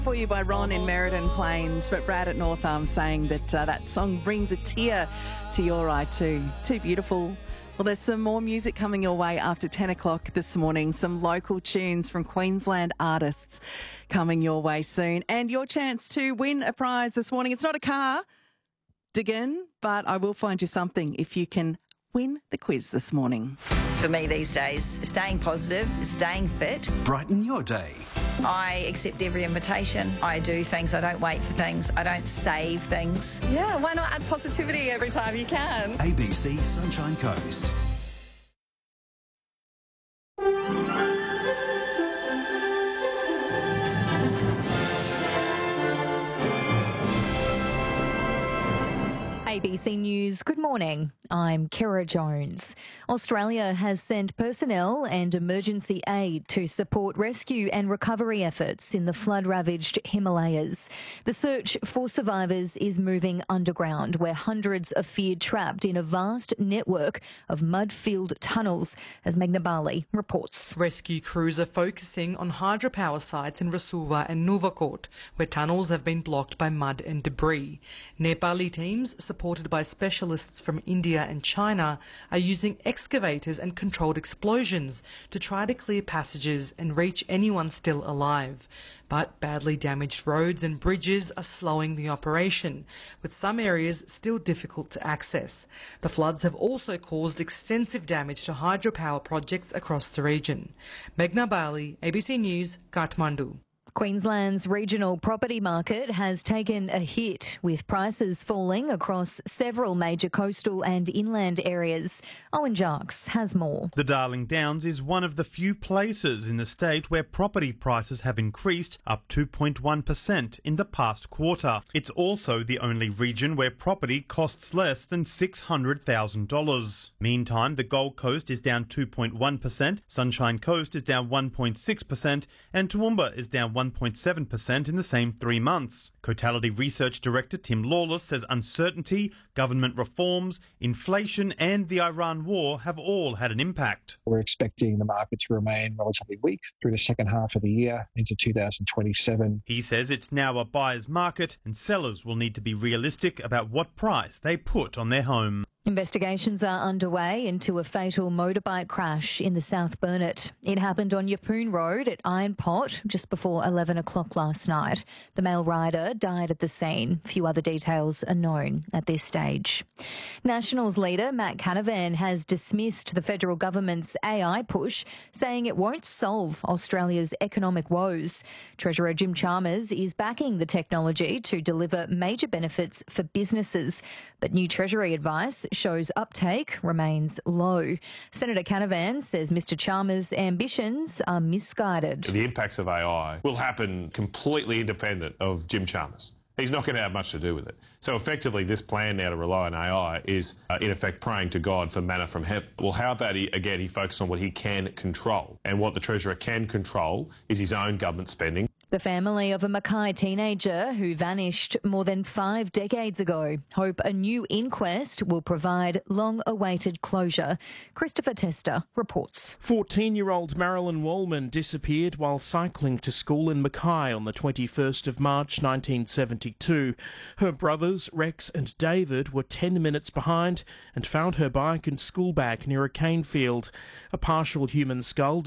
For you by Ron in Merredin Plains, but Brad at North Arm saying that that song brings a tear to your eye too. Too beautiful. Well, there's some more music coming your way after 10 o'clock this morning. Some local tunes from Queensland artists coming your way soon. And your chance to win a prize this morning. It's not a car, Diggin, but I will find you something if you can win the quiz this morning. For me these days, staying positive, staying fit. Brighten your day. I accept every invitation. I do things. I don't wait for things. I don't save things. Yeah, why not add positivity every time you can? ABC Sunshine Coast. ABC News, good morning. I'm Kira Jones. Australia has sent personnel and emergency aid to support rescue and recovery efforts in the flood-ravaged Himalayas. The search for survivors is moving underground, where hundreds are feared trapped in a vast network of mud-filled tunnels, as Meghna Bali reports. Rescue crews are focusing on hydropower sites in Rasulva and Nuvakot, where tunnels have been blocked by mud and debris. Nepali teams, supported by specialists from India and China, are using excavators and controlled explosions to try to clear passages and reach anyone still alive. But badly damaged roads and bridges are slowing the operation, with some areas still difficult to access. The floods have also caused extensive damage to hydropower projects across the region. Meghna Bali, ABC News, Kathmandu. Queensland's regional property market has taken a hit, with prices falling across several major coastal and inland areas. Owen Jarks has more. The Darling Downs is one of the few places in the state where property prices have increased, up 2.1% in the past quarter. It's also the only region where property costs less than $600,000. Meantime, the Gold Coast is down 2.1%, Sunshine Coast is down 1.6%, and Toowoomba is down 1.7% in the same 3 months. Cotality Research Director Tim Lawless says uncertainty, government reforms, inflation and the Iran war have all had an impact. We're expecting the market to remain relatively weak through the second half of the year into 2027. He says it's now a buyer's market and sellers will need to be realistic about what price they put on their home. Investigations are underway into a fatal motorbike crash in the South Burnett. It happened on Yeppoon Road at Iron Pot just before 11 o'clock last night. The male rider died at the scene. Few other details are known at this stage. Nationals leader Matt Canavan has dismissed the federal government's AI push, saying it won't solve Australia's economic woes. Treasurer Jim Chalmers is backing the technology to deliver major benefits for businesses, but new Treasury advice shows uptake remains low. Senator Canavan says Mr Chalmers' ambitions are misguided. The impacts of AI will happen completely independent of Jim Chalmers. He's not going to have much to do with it. So effectively, this plan now to rely on AI is, in effect, praying to God for manna from heaven. Well, how about he focuses on what he can control? And what the Treasurer can control is his own government spending. The family of a Mackay teenager who vanished more than 5 decades ago hope a new inquest will provide long-awaited closure. Christopher Tester reports. 14-year-old Marilyn Wallman disappeared while cycling to school in Mackay on the 21st of March 1972. Her brothers, Rex and David, were 10 minutes behind and found her bike and school bag near a cane field. A partial human skull